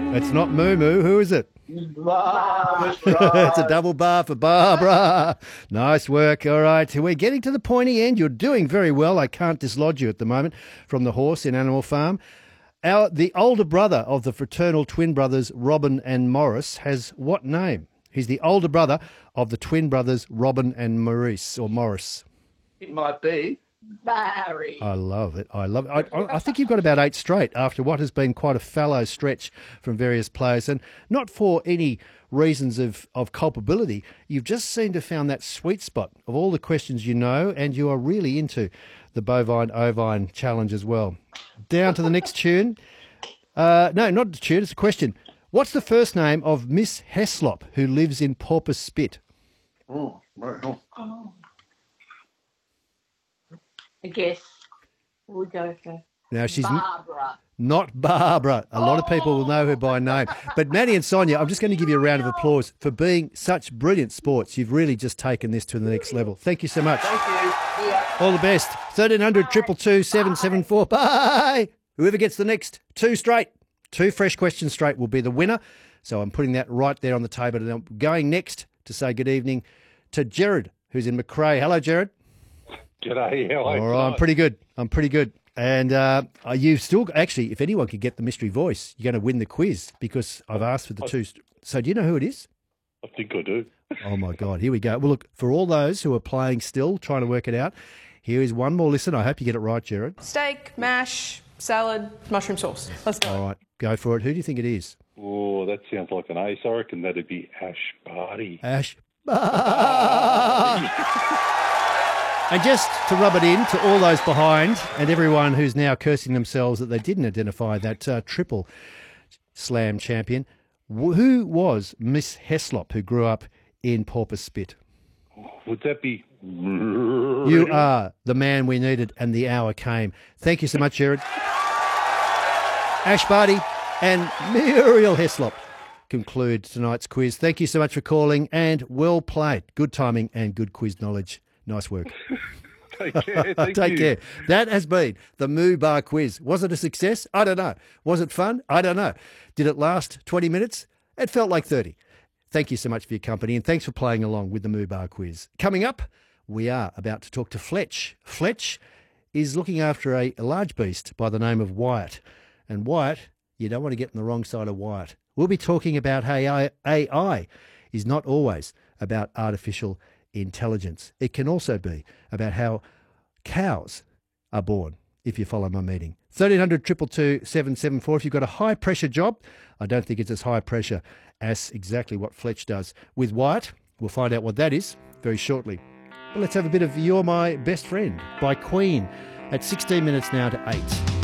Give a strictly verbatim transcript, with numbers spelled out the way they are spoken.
It's not Moo Moo. Who is it? It's a double bar for Barbara. Nice work. All right. We're getting to the pointy end. You're doing very well. I can't dislodge you at the moment from the horse in Animal Farm. Our, the older brother of the fraternal twin brothers, Robin and Morris, has what name? He's the older brother of the twin brothers, Robin and Maurice, or Morris. It might be Barry. I love it. I love it. I, I think you've got about eight straight after what has been quite a fallow stretch from various players. And not for any reasons of, of culpability. You've just seemed to have found that sweet spot of all the questions you know, and you are really into the bovine ovine challenge as well. Down to the next tune. Uh, no, not the tune. It's a question. What's the first name of Miss Heslop, who lives in Porpoise Spit? Oh, well. Oh. I guess we'll go for Now she's Barbara. Not Barbara. A lot of people will know her by name. But Maddie and Sonia, I'm just going to give you a round of applause for being such brilliant sports. You've really just taken this to the next level. Thank you so much. Thank you. Yeah. All the best. thirteen hundred, two two two, seven seven four. Bye. Whoever gets the next two straight, two fresh questions straight will be the winner. So I'm putting that right there on the table. And I'm going next to say good evening to Jared, who's in Macrae. Hello, Jared. G'day, how are you? All right, I'm pretty good. I'm pretty good. And uh, you still, actually, if anyone could get the mystery voice, you're going to win the quiz because I've asked for the two. So do you know who it is? I think I do. Oh, my God. Here we go. Well, look, for all those who are playing still, trying to work it out, here is one more listen. I hope you get it right, Jared. Steak, mash, salad, mushroom sauce. Let's go. All right, go for it. Who do you think it is? Oh, that sounds like an ace. I reckon that'd be Ash Barty. Ash Barty. And just to rub it in to all those behind and everyone who's now cursing themselves that they didn't identify that uh, triple slam champion, who was Miss Heslop, who grew up in Porpoise Spit? Would that be... You are the man we needed and the hour came. Thank you so much, Jared. Ash Barty and Muriel Heslop conclude tonight's quiz. Thank you so much for calling and well played. Good timing and good quiz knowledge. Nice work. Take care. Thank Take you. care. That has been the Moo Bar quiz. Was it a success? I don't know. Was it fun? I don't know. Did it last twenty minutes? It felt like thirty. Thank you so much for your company and thanks for playing along with the Moo Bar quiz. Coming up, we are about to talk to Fletch. Fletch is looking after a, a large beast by the name of Wyatt. And Wyatt, you don't want to get on the wrong side of Wyatt. We'll be talking about how A I is not always about artificial intelligence. It can also be about how cows are born, if you follow my meaning. thirteen hundred, two two two, seven seven four. If you've got a high-pressure job, I don't think it's as high pressure as exactly what Fletch does with Wyatt. We'll find out what that is very shortly. But let's have a bit of You're My Best Friend by Queen at sixteen minutes now to eight.